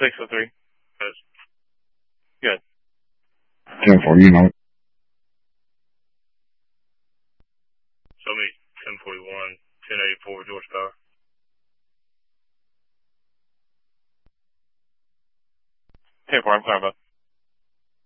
603. Good. 10-4, you know it. Show me 1041, 1084 George Power. 10-4, I'm sorry about